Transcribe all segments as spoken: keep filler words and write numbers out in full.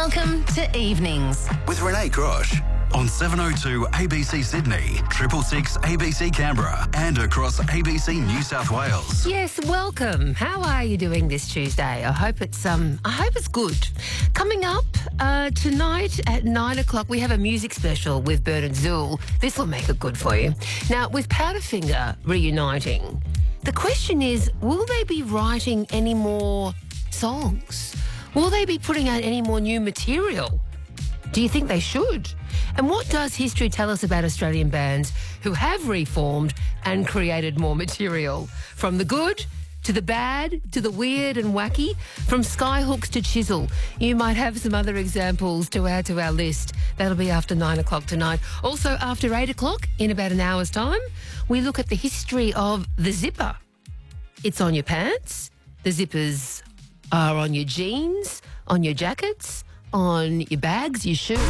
Welcome to Evenings with Renee Grosh on seven oh two A B C Sydney, triple six A B C Canberra, and across A B C New South Wales. Yes, welcome. How are you doing this Tuesday? I hope it's um. I hope it's good. Coming up uh, tonight at nine o'clock, we have a music special with Bernard Zool. This will make it good for you. Now, with Powderfinger reuniting, the question is: will they be writing any more songs? Will they be putting out any more new material? Do you think they should? And what does history tell us about Australian bands who have reformed and created more material? From the good to the bad to the weird and wacky, from Skyhooks to Chisel. You might have some other examples to add to our list. That'll be after nine o'clock tonight. Also after eight o'clock, in about an hour's time, we look at the history of the zipper. It's on your pants. The zippers are on your jeans, on your jackets, on your bags, your shoes.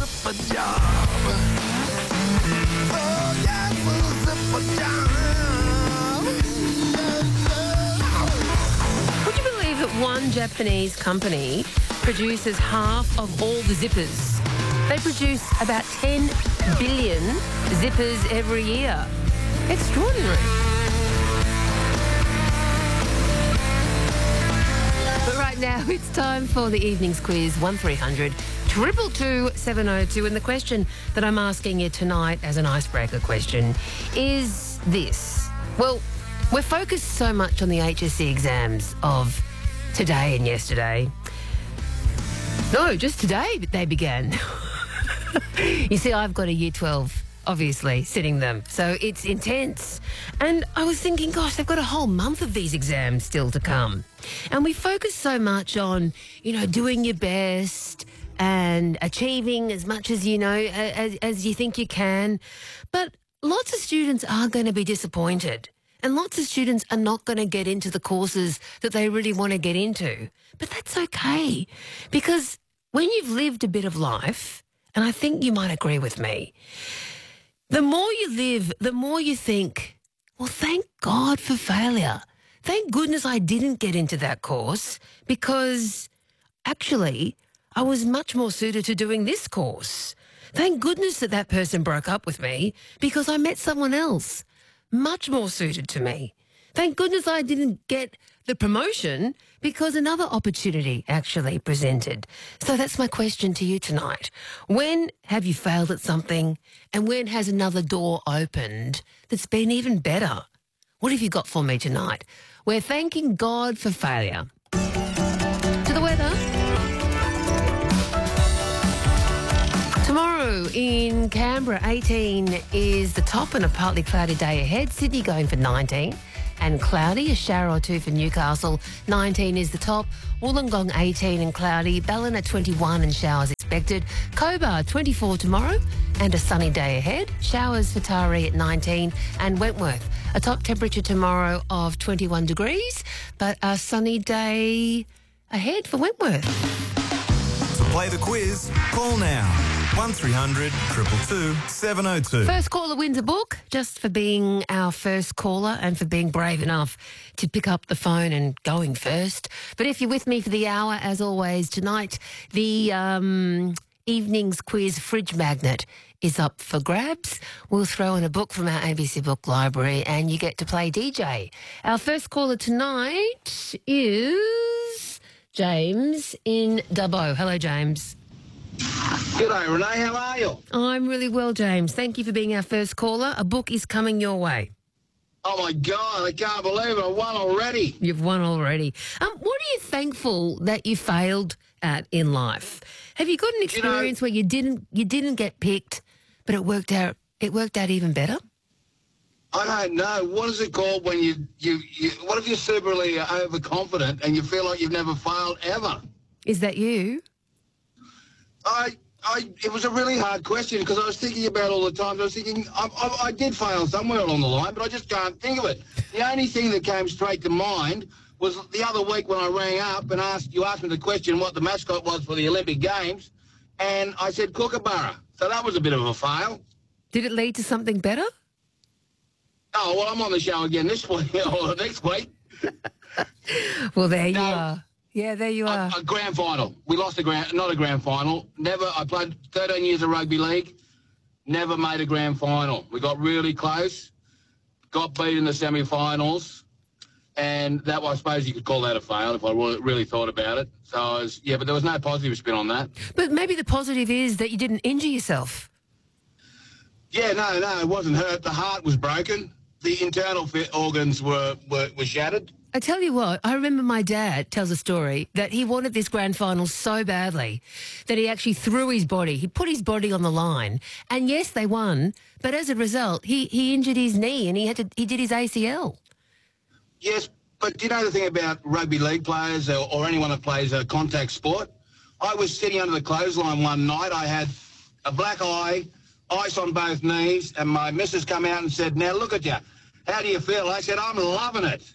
Would you believe that one Japanese company produces half of all the zippers? They produce about ten billion zippers every year. Extraordinary. But right now, it's time for the evening's quiz, one three hundred two two two seven oh two. And the question that I'm asking you tonight as an icebreaker question is this. Well, we're focused so much on the H S C exams of today and yesterday. No, just today they began. You see, I've got a year twelve, obviously, sitting them. So it's intense. And I was thinking, gosh, they've got a whole month of these exams still to come. And we focus so much on, you know, doing your best and achieving as much as, you know, as, as you think you can. But lots of students are going to be disappointed. And lots of students are not going to get into the courses that they really want to get into. But that's okay. Because when you've lived a bit of life, and I think you might agree with me, the more you live, the more you think, well, thank God for failure. Thank goodness I didn't get into that course because actually I was much more suited to doing this course. Thank goodness that that person broke up with me because I met someone else much more suited to me. Thank goodness I didn't get the promotion because another opportunity actually presented. So that's my question to you tonight. When have you failed at something and when has another door opened that's been even better? What have you got for me tonight? We're thanking God for failure. To the weather. Tomorrow in Canberra, eighteen is the top and a partly cloudy day ahead. Sydney going for nineteen. And cloudy, a shower or two for Newcastle. nineteen is the top. Wollongong eighteen and cloudy. Ballina twenty-one and showers expected. Cobar twenty-four tomorrow and a sunny day ahead. Showers for Taree at nineteen and Wentworth. A top temperature tomorrow of twenty-one degrees, but a sunny day ahead for Wentworth. To play the quiz, call now. one three hundred two two two seven oh two. First caller wins a book just for being our first caller and for being brave enough to pick up the phone and going first. But if you're with me for the hour, as always, tonight, the um, evening's quiz fridge magnet is up for grabs. We'll throw in a book from our A B C Book Library and you get to play D J. Our first caller tonight is James in Dubbo. Hello, James. G'day, Renee. How are you? I'm really well, James. Thank you for being our first caller. A book is coming your way. Oh, my God. I can't believe it. I won already. You've won already. Um, what are you thankful that you failed at in life? Have you got an experience you know, where you didn't you didn't get picked, but it worked out it worked out even better? I don't know. What is it called when you, you, you what if you're superly overconfident and you feel like you've never failed ever? Is that you? I, I, it was a really hard question because I was thinking about it all the time. I was thinking, I, I, I did fail somewhere along the line, but I just can't think of it. The only thing that came straight to mind was the other week when I rang up and asked, you asked me the question what the mascot was for the Olympic Games, and I said Kookaburra. So that was a bit of a fail. Did it lead to something better? Oh, well, I'm on the show again this week or next week. Well, there no. you are. Yeah, there you are. A, a grand final. We lost a grand, not a grand final. Never. I played thirteen years of rugby league. Never made a grand final. We got really close. Got beat in the semi-finals. And that, I suppose you could call that a fail if I really, really thought about it. So, I was, yeah, but there was no positive spin on that. But maybe the positive is that you didn't injure yourself. Yeah, no, no, it wasn't hurt. The heart was broken. The internal fit organs were, were, were shattered. I tell you what, I remember my dad tells a story that he wanted this grand final so badly that he actually threw his body, he put his body on the line. And yes, they won, but as a result, he, he injured his knee and he had to he did his A C L. Yes, but do you know the thing about rugby league players or, or anyone that plays a contact sport? I was sitting under the clothesline one night. I had a black eye, ice on both knees, and my missus come out and said, now look at you. How do you feel? I said, I'm loving it.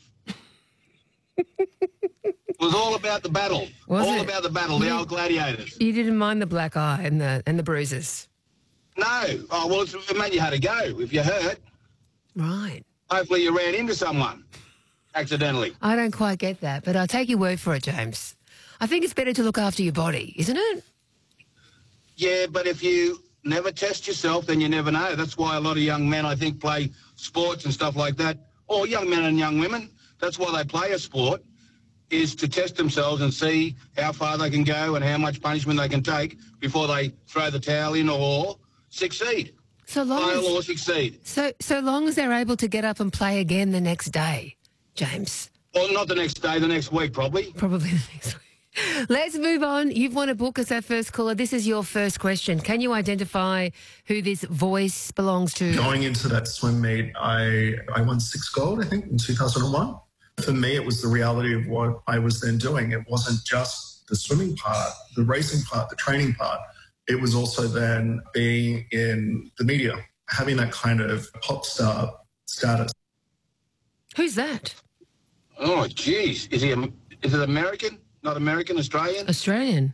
It was all about the battle. Was all it? about the battle, the You- old gladiators. You didn't mind the black eye and the and the bruises. No. Oh, well, it's, it meant you had to go. If you hurt, Right. hopefully you ran into someone accidentally. I don't quite get that, but I'll take your word for it, James. I think it's better to look after your body, isn't it? Yeah, but if you never test yourself, then you never know. That's why a lot of young men, I think, play sports and stuff like that, or young men and young women. That's why they play a sport, is to test themselves and see how far they can go and how much punishment they can take before they throw the towel in or succeed. So long Fail as, or succeed. so so long as they're able to get up and play again the next day, James. Well, not the next day, the next week probably. Probably the next week. Let's move on. You've won a book as our first caller. This is your first question. Can you identify who this voice belongs to? Going into that swim meet, I, I won six gold, I think, in two thousand one. For me, it was the reality of what I was then doing. It wasn't just the swimming part, the racing part, the training part. It was also then being in the media, having that kind of pop star status. Who's that? Oh, geez. Is he? Am- Is it American? Not American, Australian? Australian.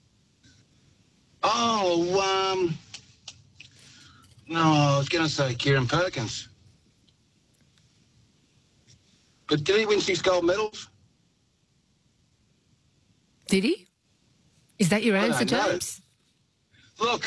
Oh, um... No, I was going to say Kieran Perkins. But did he win six gold medals? Did he? Is that your I answer, don't know. James? Look,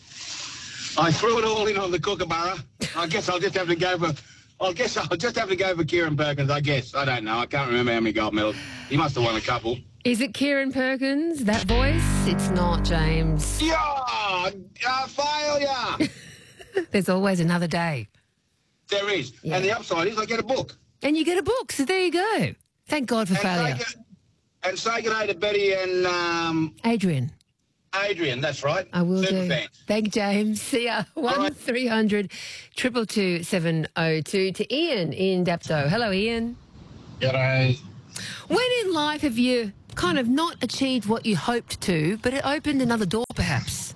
I threw it all in on the kookaburra. I guess I'll just have to go for... I guess I'll just have to go for Kieran Perkins, I guess. I don't know. I can't remember how many gold medals. He must have won a couple. Is it Kieran Perkins, that voice? It's not, James. Yeah! Uh, failure! There's always another day. There is. Yeah. And the upside is I get a book. And you get a book, so there you go. Thank God for And failure. say, good- and say good day to Betty and um, Adrian, Adrian, that's right. I will Super do. fans. Thank James. See ya. one three hundred two two two seven oh two to Ian in Dapto. Hello, Ian. G'day. When in life have you kind of not achieved what you hoped to, but it opened another door perhaps?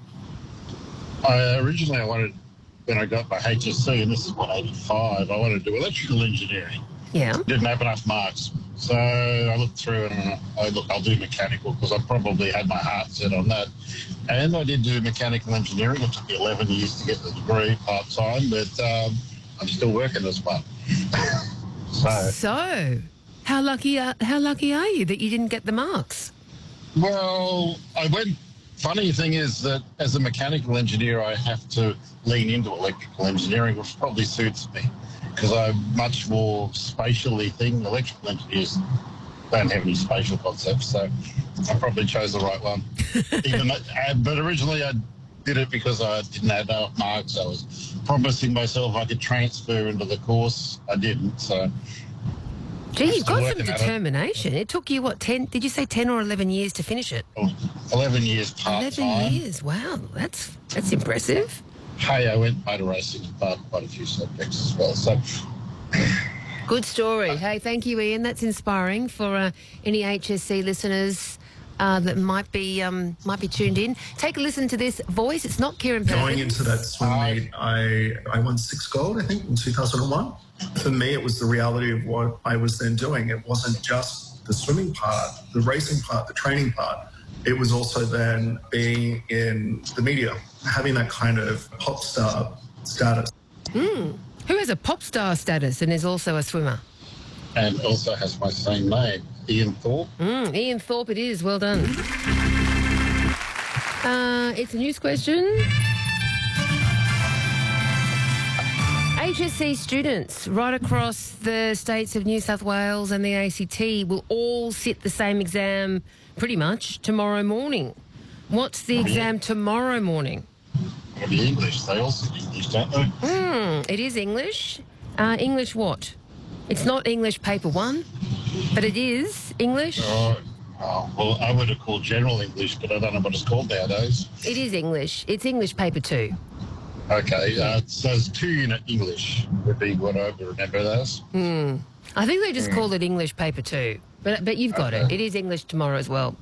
I, originally, I wanted, when I got my H S C, and this is what, eighty-five, I wanted to do electrical engineering. Yeah. Didn't have enough marks. So I looked through and I look, I'll do mechanical because I probably had my heart set on that. And I did do mechanical engineering. It took me eleven years to get the degree part-time, but um, I'm still working as one. so, So, how lucky are, how lucky are you that you didn't get the marks? well, I went, funny thing is that as a mechanical engineer, I have to lean into electrical engineering, which probably suits me because I'm much more spatially thing. Electrical engineers don't have any spatial concepts, so I probably chose the right one. Even though, uh, but originally I did it because I didn't have enough marks. I was promising myself I could transfer into the course. I didn't, so... Gee, I'm you've still got some working at it. determination. It took you, what, ten, did you say ten or eleven years to finish it? eleven years part-time. eleven years, wow, that's that's impressive. Hey, I went motor racing and part quite a few subjects as well, so... Good story. Hey, thank you, Ian. That's inspiring for uh, any H S C listeners uh, that might be um, might be tuned in. Take a listen to this voice. It's not Kieran Perkins. Going into that swim meet, I, I won six gold, I think, in two thousand one. For me, it was the reality of what I was then doing. It wasn't just the swimming part, the racing part, the training part. It was also then being in the media, having that kind of pop star status. Mm. Who has a pop star status and is also a swimmer? And also has my same name. Ian Thorpe. Mm, Ian Thorpe it is. Well done. Uh, it's a news question. H S C students right across the states of New South Wales and the A C T will all sit the same exam pretty much tomorrow morning. What's the exam tomorrow morning? It'll be English. They all speak English, don't they? Mm, it is English. Uh, English what? It's not English paper one, but it is English. Oh, oh, well, I would have called general English, but I don't know what it's called nowadays. It is English. It's English paper two. Okay, uh, so it's two-unit English would be what I would remember those. Mm. I think they just call it English paper two, but but you've got Okay. it. It is English tomorrow as well.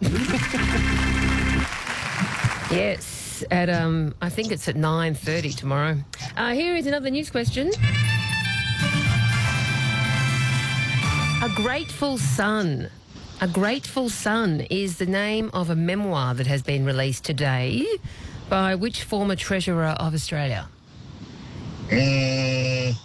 Yes, at um, I think it's at nine thirty tomorrow. Uh, here is another news question. A Grateful Son. A Grateful Son is the name of a memoir that has been released today by which former Treasurer of Australia? Mm,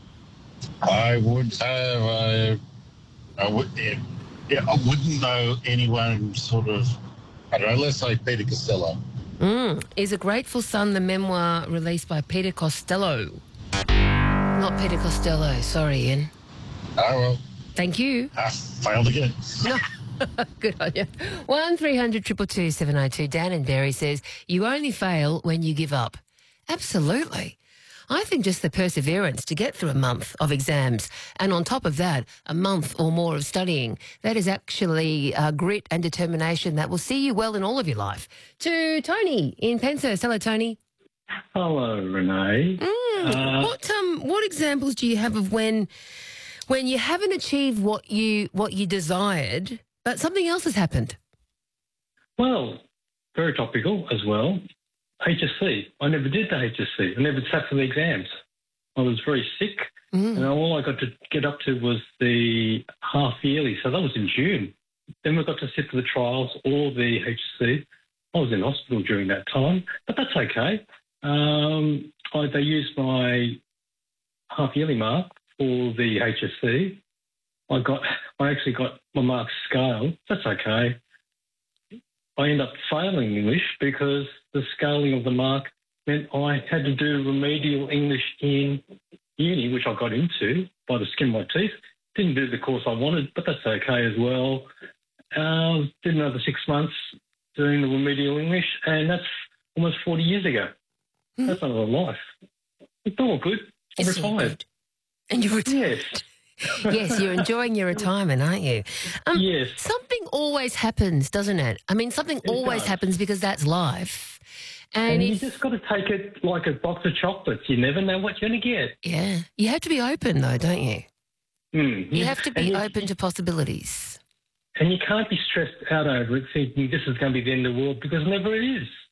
I would have. Uh, I would. Yeah, yeah, I wouldn't know anyone. Sort of. I don't know. Let's say Peter Costello. Mm. Is A Grateful Son the memoir released by Peter Costello? Not Peter Costello. Sorry, Ian. Oh well. Thank you. I failed again. No. Good on you. one three hundred two two two seven oh two. Dan and Barry says, you only fail when you give up. Absolutely. I think just the perseverance to get through a month of exams and on top of that, a month or more of studying, that is actually uh, grit and determination that will see you well in all of your life. To Tony in Penshurst. Hello, Tony. Hello, Renee. Mm, Uh, what um what examples do you have of when when you haven't achieved what you what you desired, but something else has happened? Well, very topical as well. H S C. I never did the H S C. I never sat for the exams. I was very sick, Mm. and all I got to get up to was the half yearly. So that was in June. Then we got to sit for the trials or the H S C. I was in hospital during that time, but that's okay. Um, I, they used my half yearly mark for the H S C. I got, I actually got my marks scaled. That's okay. I ended up failing English because the scaling of the mark meant I had to do remedial English in uni, which I got into by the skin of my teeth. Didn't do the course I wanted, but that's okay as well. Uh, did another six months doing the remedial English, and that's almost forty years ago. Mm. That's not a life. It's all good. I'm It's all retired. good. And you're retired. Yes. Yes, you're enjoying your retirement, aren't you? Um, Yes. Something always happens, doesn't it? I mean, something It always does. happens because that's life. And, And you if, just got to take it like a box of chocolates. You never know what you're going to get. yeah, you have to be open though, don't you? Mm. You have to And be you- open to possibilities. And you can't be stressed out over it thinking this is going to be the end of the world, because never it is.